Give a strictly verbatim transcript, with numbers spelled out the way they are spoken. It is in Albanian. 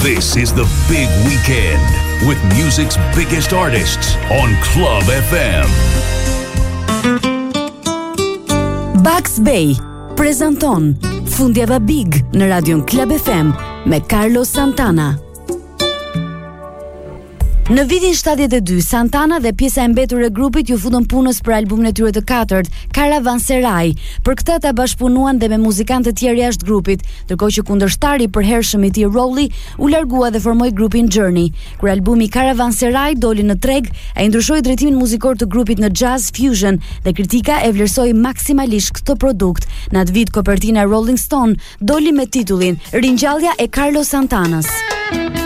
This is the big weekend with music's biggest artists on Club F M. Bugs Bay prezanton Fundjava Big në radion Club F M me Carlos Santana. Në vitin shtatëdhjetë e dy, Santana dhe pjesa e mbetur e grupit ju futën punës për albumin e tyre të katërt, Caravanserai. Për këtë ata bashkëpunuan dhe me muzikantë të tjerë jashtë grupit, ndërkohë që kundërshtari i përhershëm i tij Rolly u largua dhe formoi grupin Journey. Kur albumi Caravanserai doli në treg, ai ndryshoi drejtimin muzikor të grupit në jazz fusion dhe kritika e vlerësoi maksimalisht këtë produkt. Në atë vit kopertina Rolling Stone doli me titullin Ringjallja e Carlos Santanas.